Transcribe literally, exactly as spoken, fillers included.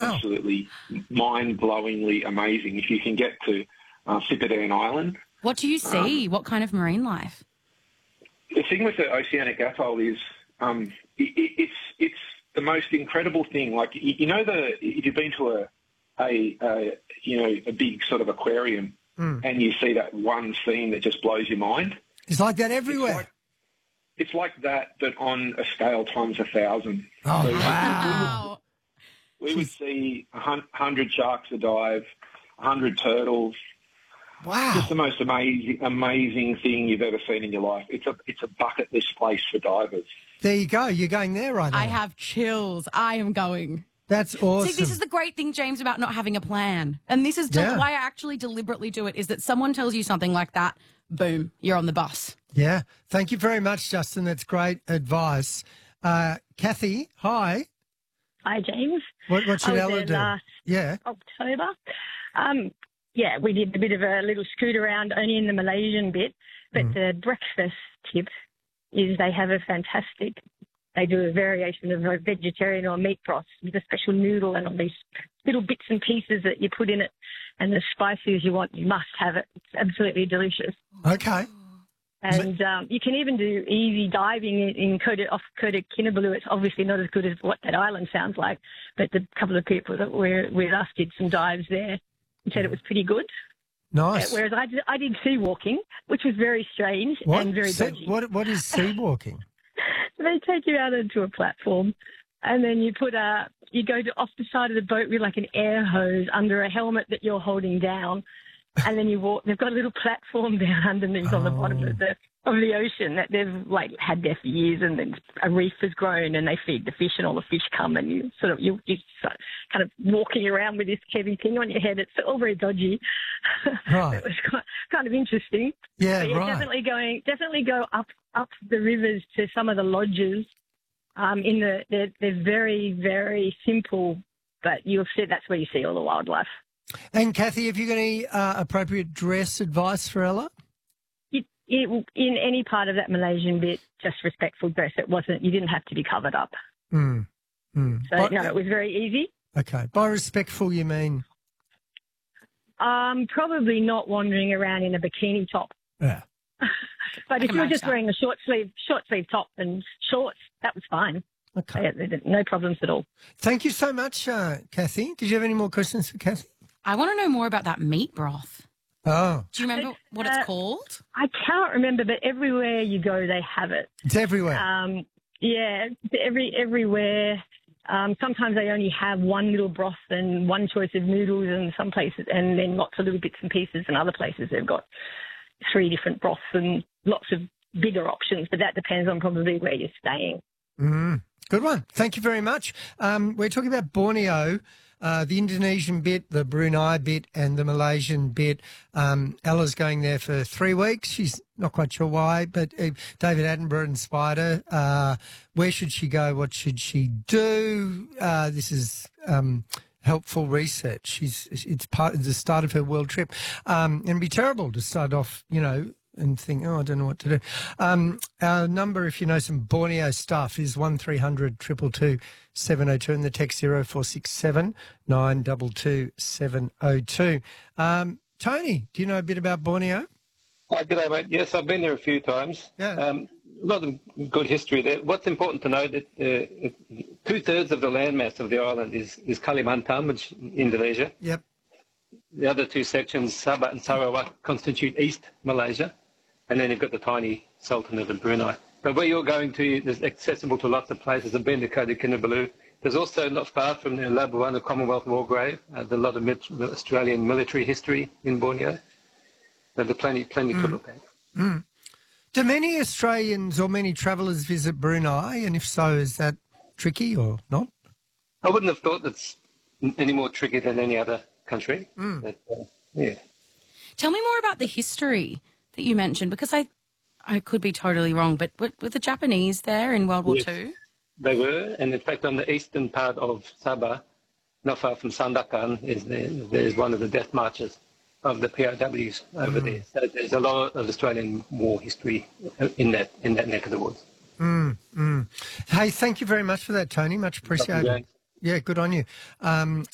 absolutely mind-blowingly amazing. If you can get to uh, Cyprian Island. What do you see? Um, what kind of marine life? The thing with the Oceanic Atoll is um, it, it, it's it's the most incredible thing. Like, you, you know, the if you've been to a, a, a you know, a big sort of aquarium mm. and you see that one scene that just blows your mind. It's like that everywhere. It's like, it's like that, but on a scale times a thousand. Oh, so wow. We would, we would see a hundred sharks a dive, a hundred turtles. Wow. Just the most amazing, amazing thing you've ever seen in your life. It's a, it's a bucket list place for divers. There you go. You're going there right now. I have chills. I am going. That's awesome. See, this is the great thing, James, about not having a plan. And this is del- Yeah. why I actually deliberately do it, is that someone tells you something like that, boom, you're on the bus. Yeah. Thank you very much, Justin. That's great advice. Uh, Kathy, hi. Hi, James. What, what should I was Ella there do? last Yeah. October. Um, yeah, we did a bit of a little scoot around only in the Malaysian bit, but Mm. the breakfast tip is they have a fantastic, they do a variation of a vegetarian or meat broth with a special noodle and all these little bits and pieces that you put in it, and the spices you want, you must have it. It's absolutely delicious. Okay. And um, you can even do easy diving in, in Kota, off Kota Kinabalu. It's obviously not as good as what that island sounds like, but the couple of people that were with us did some dives there and said it was pretty good. Nice. Uh, Whereas I did, I did sea walking, which was very strange What? and very Sea- dodgy. what, what is sea walking? They take you out onto a platform, and then you put a you go to off the side of the boat with like an air hose under a helmet that you're holding down, and then you walk. They've got a little platform down underneath on the bottom Oh. of the of the ocean that they've like had there for years, and then a reef has grown, and they feed the fish, and all the fish come, and you sort of you you sort of kind of walking around with this heavy thing on your head. It's all very dodgy. Right. It was quite, kind of interesting. Yeah, But you're right. definitely going, definitely go up up the rivers to some of the lodges. Um, in the they're, they're very very simple, but you'll see that's where you see all the wildlife. And Kathy, have you got any uh, appropriate dress advice for Ella? It, it, in any part of that Malaysian bit, just respectful dress. It wasn't. You didn't have to be covered up. Mm. Mm. So By- no, it was very easy. Okay. By respectful, you mean? Um, probably not wandering around in a bikini top. Yeah. But I if can you were manage just that. wearing a short sleeve short sleeve top and shorts, that was fine. Okay. Yeah, there- no problems at all. Thank you so much, uh, Kathy. Did you have any more questions for Kathy? I want to know more about that meat broth. Oh, Do you remember It's, what uh, it's called? I can't remember, but everywhere you go, they have it. it's everywhere. Um, yeah, every everywhere. Um, sometimes they only have one little broth and one choice of noodles, and some places, and then lots of little bits and pieces. And other places they've got three different broths and lots of bigger options. But that depends on probably where you're staying. Mm. Good one. Thank you very much. Um, we're talking about Borneo, uh, the Indonesian bit, the Brunei bit, and the Malaysian bit. Um, Ella's going there for three weeks. She's not quite sure why, but uh, David Attenborough inspired her. Uh, where should she go? What should she do? Uh, this is um, helpful research. She's it's part of the start of her world trip, um, and it'd be terrible to start off, you know, and think, oh, I don't know what to do. Um, our number, if you know some Borneo stuff, is one three hundred two two two seven oh two, and the text zero four six seven nine two two seven oh two. Um, Tony, do you know a bit about Borneo? Hi, g'day, mate. Yes, I've been there a few times. Yeah. Um, a lot of good history there. What's important to know that uh, two-thirds of the landmass of the island is, is Kalimantan, which is Indonesia. Yep. The other two sections, Sabah and Sarawak, constitute East Malaysia. And then you've got the tiny Sultanate of Brunei. But where you're going to is accessible to lots of places. I've been to Kota Kinabalu. There's also not far from the Labuan, the Commonwealth War Grave. Uh, there's a lot of mit- Australian military history in Borneo. So there's plenty, plenty to look at. Mm. Do many Australians or many travellers visit Brunei? And if so, is that tricky or not? I wouldn't have thought that's any more tricky than any other country. Mm. But, uh, yeah. Tell me more about the history that you mentioned, because I I could be totally wrong, but were, were the Japanese there in World War Yes. Two? They were, and in fact on the eastern part of Sabah, not far from Sandakan, is there, there's one of the death marches of the P O Ws over Mm. there. So there's a lot of Australian war history in that in that neck of the woods. Mm, mm. Hey, thank you very much for that, Tony. Much appreciated. James. Yeah, good on you. Um,